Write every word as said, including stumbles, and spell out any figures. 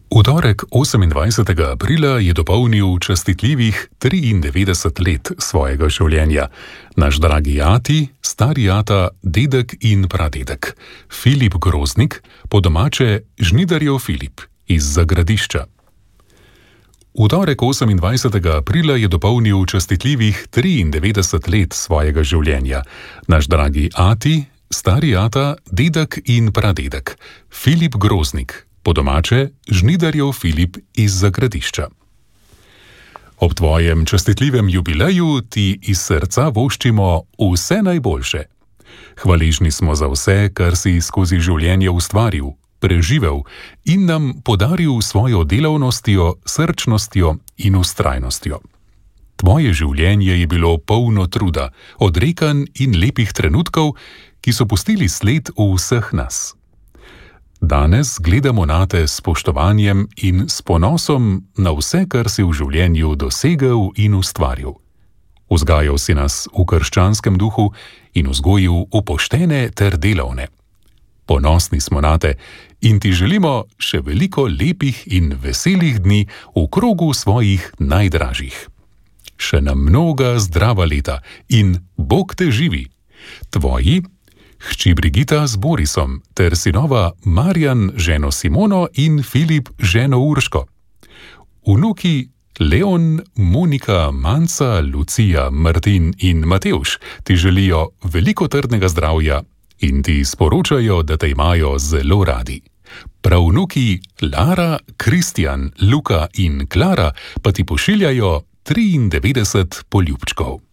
V torek osemindvajsetega aprila je dopolnil častitljivih triindevetdeset let svojega življenja naš dragi ati, stari ata, dedek in pradedek, Filip Groznik, po domače Žnidarjev Filip iz Zagradišča. V torek osemindvajsetega aprila je dopolnil častitljivih triindevetdeset let svojega življenja naš dragi ati, stari ata, dedek in pradedek, Filip Groznik, po domače Žnidarjev Filip iz Zagradišča. Ob tvojem častitljivem jubileju ti iz srca voščimo vse najboljše. Hvaležni smo za vse, kar si skozi življenje ustvaril, preživel in nam podaril svojo delavnostjo, srčnostjo in vztrajnostjo. Tvoje življenje je bilo polno truda, odrekanj in lepih trenutkov, ki so pustili sled v vseh nas. Danes gledamo nate s spoštovanjem in s ponosom na vse, kar si v življenju dosegel in ustvaril. Vzgajal si nas v krščanskem duhu in vzgojil v poštene ter delavne. Ponosni smo nate in ti želimo še veliko lepih in veselih dni v krogu svojih najdražjih. Še na mnoga zdrava leta in Bog te živi. Tvoji hči Brigita z Borisom ter sinova Marjan ženo Simono in Filip ženo Urško. Vnuki Leon, Monika, Manca, Lucija, Martin in Matevž ti želijo veliko trdnega zdravja in ti sporočajo, da te imajo zelo radi. Pravnuki Lara, Kristjan, Luka in Klara pa ti pošiljajo triindevetdeset poljubčkov.